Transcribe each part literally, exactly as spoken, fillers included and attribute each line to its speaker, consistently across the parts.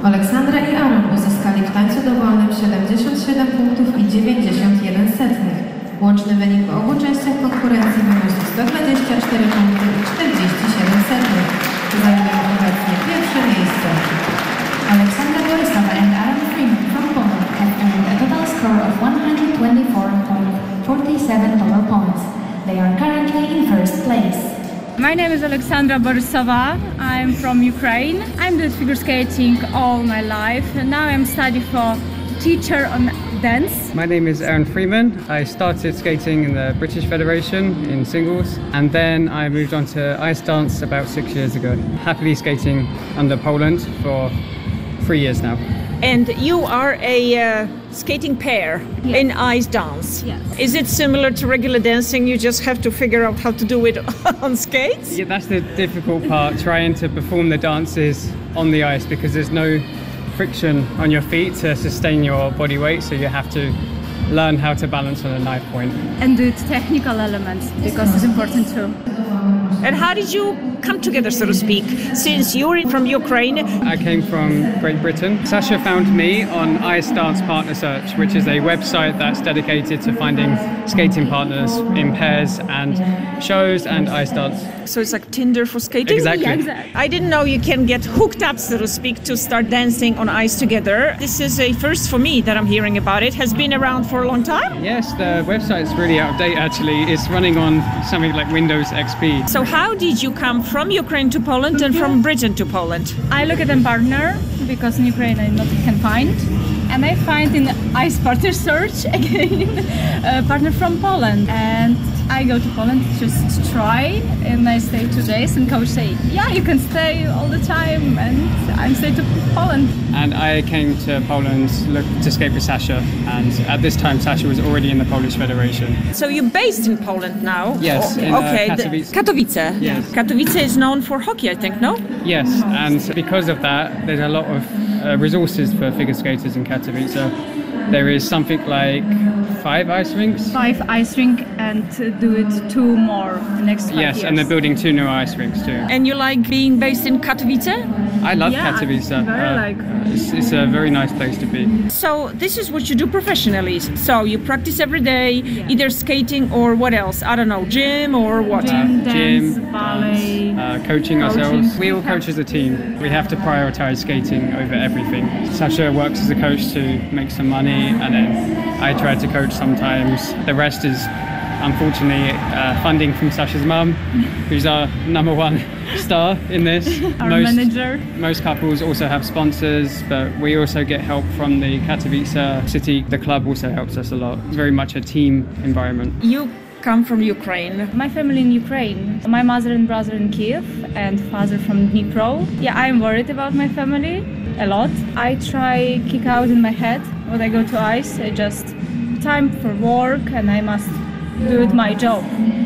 Speaker 1: Aleksandra i Aaron uzyskali w tańcu dowolnym siedemdziesiąt siedem punktów i dziewięćdziesiąt jeden setnych. Łączny wynik w obu częściach konkurencji wynosi sto dwadzieścia cztery punkty i czterdzieści siedem setnych. Zajmują obecnie pierwsze miejsce.
Speaker 2: Alexandra Borysowa and Aaron Freeman from Poland have earned a total score of one hundred twenty-four point four seven total points. They are currently in first place.
Speaker 3: My name is Alexandra Borysova. I'm from Ukraine. I'm doing figure skating all my life, and now I'm studying for teacher on dance.
Speaker 4: My name is Aaron Freeman. I started skating in the British Federation in singles, and then I moved on to ice dance about six years ago. Happily skating under Poland for three years now.
Speaker 5: And you are a uh, skating pair
Speaker 3: Yes.
Speaker 5: in ice dance.
Speaker 3: Yes.
Speaker 5: Is it similar to regular dancing? You just have to figure out how to do it on skates?
Speaker 4: Yeah, that's the difficult part, trying to perform the dances on the ice, because there's no friction on your feet to sustain your body weight, so you have to learn how to balance on a knife point.
Speaker 3: And do technical elements because it's important too.
Speaker 5: And how did you come together, so to speak, since you're from Ukraine?
Speaker 4: I came from Great Britain. Sasha found me on Ice Dance Partner Search, which is a website that's dedicated to finding skating partners in pairs and shows and ice dance.
Speaker 5: So it's like Tinder for skating?
Speaker 4: Exactly.
Speaker 3: Yeah, exactly.
Speaker 5: I didn't know you can get hooked up, so to speak, to start dancing on ice together. This is a first for me that I'm hearing about it. Has been around for a long time?
Speaker 4: Yes, the website's really out of date actually. It's running on something like Windows X P.
Speaker 5: So how did you come from Ukraine to Poland and from Britain to Poland?
Speaker 3: I look at a partner because in Ukraine I not can find, and I find in ice partner search again a partner from Poland, and I go to Poland just to try, and I stay two days, and coach say, yeah, you can stay all the time, and I'm stay to Poland.
Speaker 4: And I came to Poland look, to skate with Sasha, and at this time Sasha was already in the Polish Federation.
Speaker 5: So you're based in Poland now?
Speaker 4: Yes,
Speaker 5: Oh,
Speaker 4: in, uh,
Speaker 5: okay. the-
Speaker 4: Katowice.
Speaker 5: Katowice.
Speaker 4: Yes.
Speaker 5: Katowice is known for hockey, I think, no?
Speaker 4: Yes, and because of that, there's a lot of uh, resources for figure skaters in Katowice. There is something like five ice rinks.
Speaker 3: Five ice rink and do it two more next five
Speaker 4: Yes,
Speaker 3: years.
Speaker 4: and they're building two new ice rinks too.
Speaker 5: And you like being based in Katowice?
Speaker 4: I love
Speaker 3: Yeah,
Speaker 4: Katowice.
Speaker 3: very like-
Speaker 4: it's, it's a very nice place to be.
Speaker 5: So this is what you do professionally. So you practice every day, either skating or what else? I don't know, gym or what?
Speaker 3: Gym,
Speaker 4: Uh,
Speaker 3: dance,
Speaker 4: gym,
Speaker 3: ballet.
Speaker 4: Uh, coaching ourselves. We all coach as a team. We have to prioritize skating over everything. Sasha works as a coach to make some money, and then I try to coach sometimes. The rest is unfortunately uh, funding from Sasha's mum, who's our number one star in this.
Speaker 3: Our
Speaker 4: most,
Speaker 3: manager.
Speaker 4: Most couples also have sponsors, but we also get help from the Katowice city. The club also helps us a lot. It's very much a team environment.
Speaker 5: You come from Ukraine.
Speaker 3: My family in Ukraine. My mother and brother in Kiev and father from Dnipro. Yeah, I'm worried about my family a lot. I try kick out in my head when I go to ice. I just time for work and I must do it my job.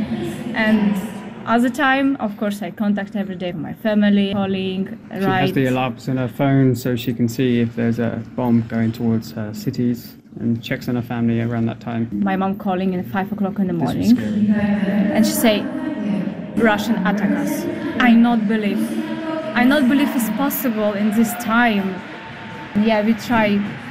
Speaker 3: And other time, of course, I contact every day my family, calling,
Speaker 4: She
Speaker 3: right.
Speaker 4: has the alarms on her phone so she can see if there's a bomb going towards her cities, and checks on her family around that time.
Speaker 3: My mom calling at five o'clock in the
Speaker 4: This was
Speaker 3: morning,
Speaker 4: scary.
Speaker 3: and she say, "Russian attack us." I not believe. I not believe it's possible in this time. Yeah, we try